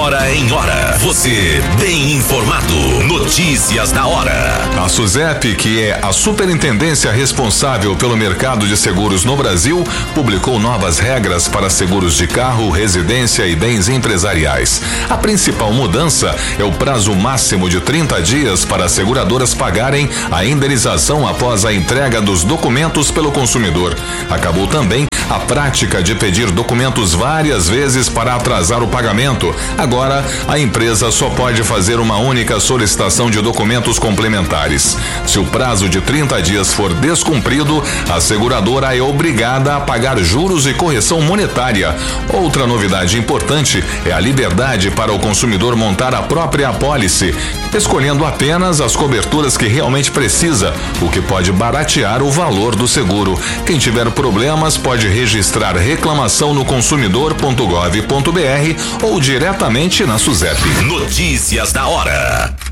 hora em hora. Você bem informado. Notícias da hora. A SUSEP, que é a superintendência responsável pelo mercado de seguros no Brasil, publicou novas regras para seguros de carro, residência e bens empresariais. A principal mudança é o prazo máximo de 30 dias para as seguradoras pagarem a indenização após a entrega dos documentos pelo consumidor. Acabou também a prática de pedir documentos várias vezes para atrasar o pagamento. Agora, a empresa só pode fazer uma única solicitação de documentos complementares. Se o prazo de 30 dias for descumprido, a seguradora é obrigada a pagar juros e correção monetária. Outra novidade importante é a liberdade para o consumidor montar a própria apólice, escolhendo apenas as coberturas que realmente precisa, o que pode baratear o valor do seguro. Quem tiver problemas pode registrar reclamação no consumidor.gov.br ou diretamente na SUSEP. Notícias da hora.